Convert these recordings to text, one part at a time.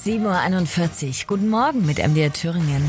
7:41 Uhr. Guten Morgen mit MDR Thüringen.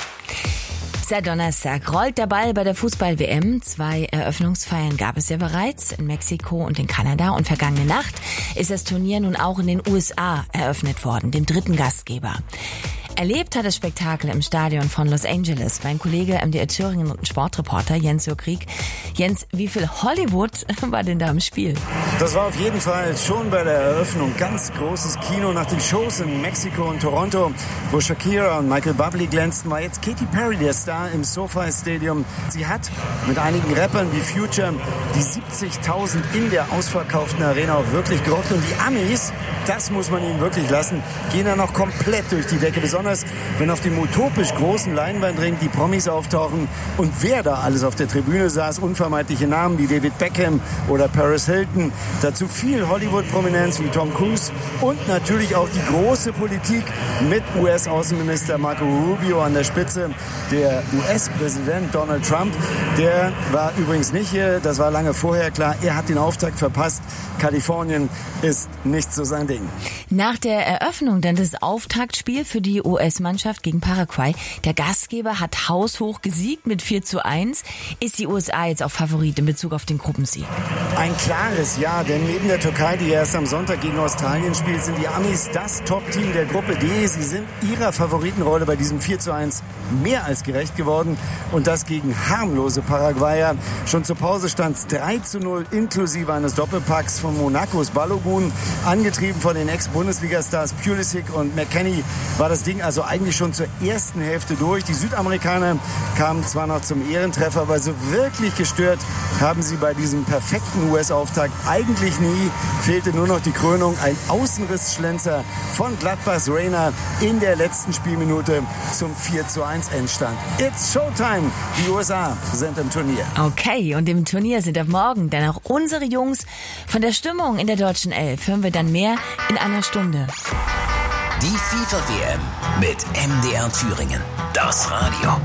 Seit Donnerstag rollt der Ball bei der Fußball-WM. 2 Eröffnungsfeiern gab es ja bereits in Mexiko und in Kanada. Und vergangene Nacht ist das Turnier nun auch in den USA eröffnet worden, dem dritten Gastgeber. Erlebt hat das Spektakel im Stadion von Los Angeles mein Kollege MDR Thüringen und Sportreporter Jens-Jörg Krieg. Jens, wie viel Hollywood war denn da im Spiel? Das war auf jeden Fall schon bei der Eröffnung ganz großes Kino. Nach den Shows in Mexiko und Toronto, wo Shakira und Michael Bublé glänzten, war jetzt Katy Perry der Star im SoFi Stadium. Sie hat mit einigen Rappern wie Future die 70.000 in der ausverkauften Arena auch wirklich gerockt. Und die Amis, das muss man ihnen wirklich lassen, gehen da noch komplett durch die Decke. Besonders wenn auf dem utopisch großen Leinwandring die Promis auftauchen und wer da alles auf der Tribüne saß. Unvermeidliche Namen wie David Beckham oder Paris Hilton. Dazu viel Hollywood-Prominenz wie Tom Cruise und natürlich auch die große Politik mit US-Außenminister Marco Rubio an der Spitze. Der US-Präsident Donald Trump, der war übrigens nicht hier, das war lange vorher klar. Er hat den Auftakt verpasst. Kalifornien ist nicht so sein Ding. Nach der Eröffnung dann das Auftaktspiel für die US-Mannschaft gegen Paraguay. Der Gastgeber hat haushoch gesiegt mit 4:1. Ist die USA jetzt auch Favorit in Bezug auf den Gruppensieg? Ein klares Ja, denn neben der Türkei, die erst am Sonntag gegen Australien spielt, sind die Amis das Top-Team der Gruppe D. Sie sind ihrer Favoritenrolle bei diesem 4:1 mehr als gerecht geworden. Und das gegen harmlose Paraguayer. Schon zur Pause stand es 3:0 inklusive eines Doppelpacks von Monacos Balogun. Angetrieben von den Ex-Bundesliga-Stars Pulisic und McKennie war das Ding also eigentlich schon zur ersten Hälfte durch. Die Südamerikaner kamen zwar noch zum Ehrentreffer, aber so wirklich gestört haben sie bei diesem perfekten US-Auftakt eigentlich nie. Fehlte nur noch die Krönung, ein Außenriss-Schlenzer von Gladbachs Reina in der letzten Spielminute zum 4:1 Endstand. It's Showtime! Die USA sind im Turnier. Okay, und im Turnier sind ab morgen dann auch unsere Jungs. Von der Stimmung in der deutschen Elf hören wir dann mehr in einer Stunde. Die FIFA-WM mit MDR Thüringen. Das Radio.